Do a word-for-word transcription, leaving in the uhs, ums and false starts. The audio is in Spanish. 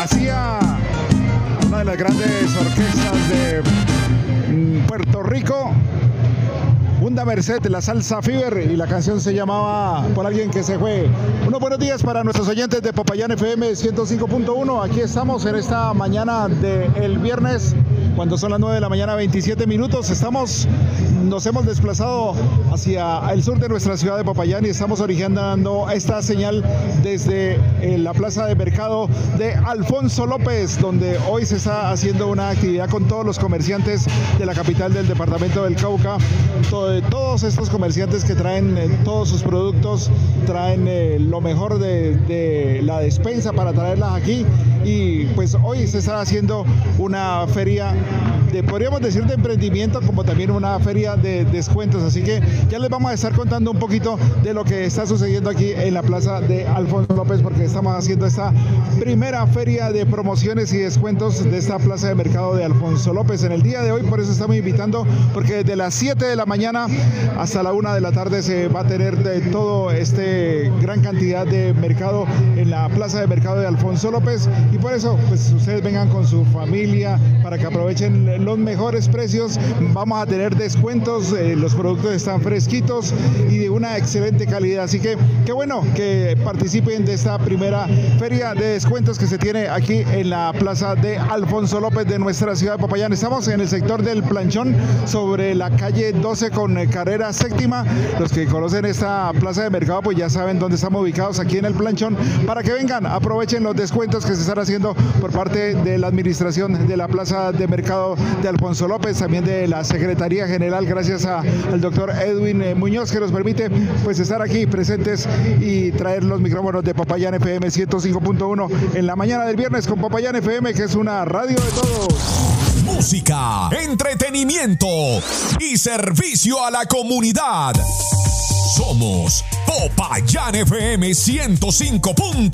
Fantasía, una de las grandes orquestas de Puerto Rico. Hunda Merced, la Salsa Fever, y la canción se llamaba Por alguien que se fue. Unos buenos días para nuestros oyentes de Popayán F M ciento cinco punto uno. Aquí estamos en esta mañana del viernes, cuando son las nueve de la mañana, veintisiete minutos. Estamos, nos hemos desplazado hacia el sur de nuestra ciudad de Popayán y estamos originando esta señal desde eh, la plaza de mercado de Alfonso López, donde hoy se está haciendo una actividad con todos los comerciantes de la capital del departamento del Cauca. Todo, todos estos comerciantes que traen eh, todos sus productos, traen eh, lo mejor de, de la despensa para traerlas aquí, y pues hoy se está haciendo una feria de, podríamos decir, de emprendimiento, como también una feria de descuentos, así que ya les vamos a estar contando un poquito de lo que está sucediendo aquí en la plaza de Alfonso López, porque estamos haciendo esta primera feria de promociones y descuentos de esta plaza de mercado de Alfonso López en el día de hoy. Por eso estamos invitando, porque desde las siete de la mañana hasta la una de la tarde se va a tener de todo este gran cantidad de mercado en la plaza de mercado de Alfonso López, y por eso pues ustedes vengan con su familia para que aprovechen los mejores precios. Vamos a tener descuentos, eh, los productos están fresquitos y de una excelente calidad, así que qué bueno que participen de esta primera feria de descuentos que se tiene aquí en la plaza de Alfonso López de nuestra ciudad de Popayán. Estamos en el sector del Planchón, sobre la calle doce con carrera séptima. Los que conocen esta plaza de mercado pues ya saben dónde estamos ubicados, aquí en el Planchón, para que vengan, aprovechen los descuentos que se están haciendo por parte de la administración de la plaza de mercado de Alfonso López, también de la Secretaría General, gracias a, al doctor Edwin eh, Muñoz, que nos permite pues estar aquí presentes y traer los micrófonos de Popayán F M ciento cinco punto uno en la mañana del viernes con Popayán F M, que es una radio de todos. Música, entretenimiento y servicio a la comunidad. Somos Popayán F M ciento cinco punto